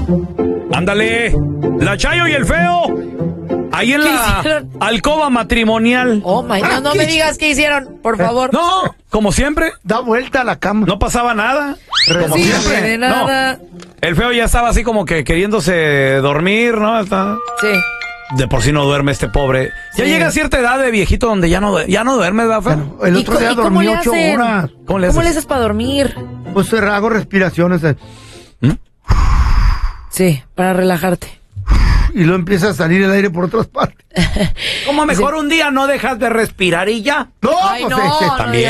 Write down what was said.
Ándale, la Chayo y el Feo. Ahí en la hicieron? alcoba matrimonial. Oh my God, no me digas qué hicieron, por favor. No, como siempre. Da vuelta a la cama. No pasaba nada. Como Sí, siempre. de nada. No. El Feo ya estaba así como que queriéndose dormir, ¿no? Sí. De por sí no duerme este pobre. Ya Sí. llega a cierta edad de viejito donde ya no duerme, ¿verdad, Feo? Bueno, el otro día ¿Y cómo dormí le 8 hacen? horas. ¿Cómo le ¿Cómo le haces? haces para dormir? Pues hago respiraciones Sí, para relajarte. y luego empieza a salir el aire por otras partes. Como mejor un día no dejas de respirar y ya. No, Ay, pues no, ese no, también.